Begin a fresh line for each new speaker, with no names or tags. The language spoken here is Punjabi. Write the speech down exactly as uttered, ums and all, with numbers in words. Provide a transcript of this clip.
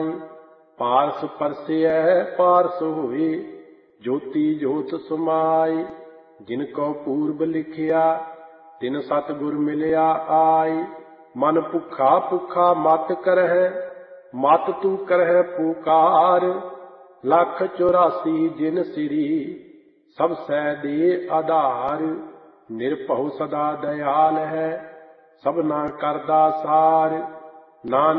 ਮਾਈ। ਪਾਰਸ ਪਰਸਿਐ ਪਾਰਸ ਹੋਏ, ਜੋਤੀ ਜੋਤ ਸਮਾਈ। ਜਿਨ ਕੋ ਪੂਰਬ ਲਿਖਿਆ, ਤਿਨ ਸਤਿਗੁਰ ਮਿਲਿਆ ਆਈ। ਮਨ ਭੁੱਖਾ ਭੁੱਖਾ ਮਤ ਕਰਹਿ, ਮਤ ਤੂੰ ਕਰਹਿ ਪੁਕਾਰ। ਲੱਖ ਚੁਰਾਸੀ ਜਿਨ ਸਿਰੀ, ਸਭ ਸੈ ਦੇ ਆਧਾਰ। ਨਿਰਭਉ ਸਦਾ ਦਇਆਲ ਹੈ, ਸਭਨਾ ਕਰਦਾ ਸਾਰ। ਨਾਨਕ